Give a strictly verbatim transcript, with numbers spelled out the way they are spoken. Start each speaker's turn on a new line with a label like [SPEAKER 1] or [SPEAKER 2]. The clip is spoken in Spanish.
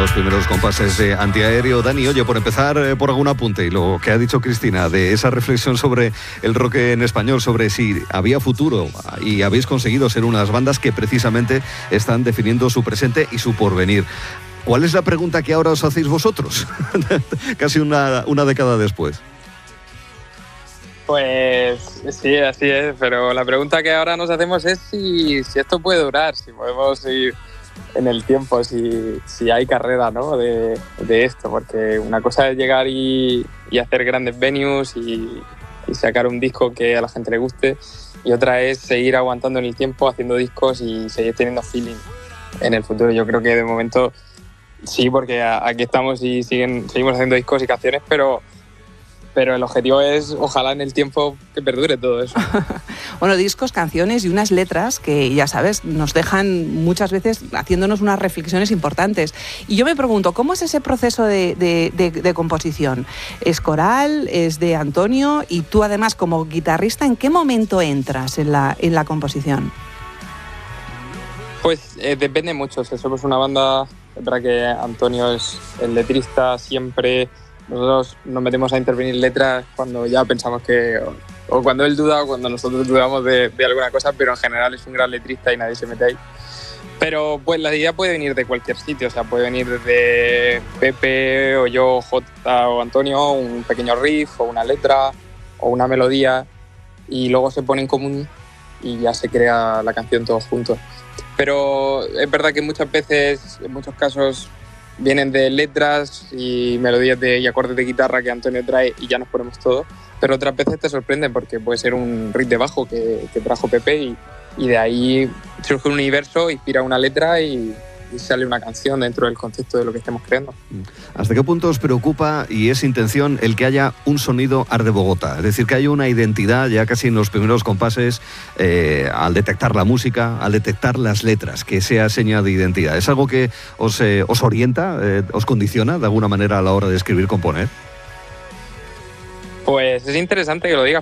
[SPEAKER 1] los primeros compases de Antiaéreo. Dani, oye, por empezar eh, por algún apunte y lo que ha dicho Cristina de esa reflexión sobre el rock en español, sobre si había futuro, y habéis conseguido ser unas bandas que precisamente están definiendo su presente y su porvenir. ¿Cuál es la pregunta que ahora os hacéis vosotros? Casi una, una década después.
[SPEAKER 2] Pues sí, así es, pero la pregunta que ahora nos hacemos es si, si esto puede durar, si podemos seguir en el tiempo, si, si hay carrera, ¿no? de, de esto, porque una cosa es llegar y, y hacer grandes venues y, y sacar un disco que a la gente le guste, y otra es seguir aguantando en el tiempo, haciendo discos y seguir teniendo feeling en el futuro. Yo creo que de momento sí, porque aquí estamos y siguen, seguimos haciendo discos y canciones, pero... pero el objetivo es, ojalá en el tiempo, que perdure todo eso.
[SPEAKER 3] Bueno, discos, canciones y unas letras que, ya sabes, nos dejan muchas veces haciéndonos unas reflexiones importantes. Y yo me pregunto, ¿cómo es ese proceso de, de, de, de composición? ¿Es coral? ¿Es de Antonio? Y tú, además, como guitarrista, ¿en qué momento entras en la, en la composición?
[SPEAKER 2] Pues eh, depende mucho. O sea, somos una banda, es verdad que Antonio es el letrista siempre. Nosotros nos metemos a intervenir letras cuando ya pensamos que... O, o cuando él duda o cuando nosotros dudamos de, de alguna cosa, pero en general es un gran letrista y nadie se mete ahí. Pero pues la idea puede venir de cualquier sitio, o sea, puede venir de Pepe o yo, Jota o Antonio, un pequeño riff o una letra o una melodía, y luego se pone en común y ya se crea la canción todos juntos. Pero es verdad que muchas veces, en muchos casos, vienen de letras y melodías de, y acordes de guitarra que Antonio trae y ya nos ponemos todo, pero otras veces te sorprenden porque puede ser un riff de bajo que, que trajo Pepe y, y de ahí surge un universo, inspira una letra y, y sale una canción dentro del contexto de lo que estemos creando.
[SPEAKER 1] ¿Hasta qué punto os preocupa y es intención el que haya un sonido Art de Bogotá? Es decir, que haya una identidad ya casi en los primeros compases, eh, al detectar la música, al detectar las letras, que sea seña de identidad. ¿Es algo que os, eh, os orienta, eh, os condiciona de alguna manera a la hora de escribir, componer?
[SPEAKER 2] Pues es interesante que lo digas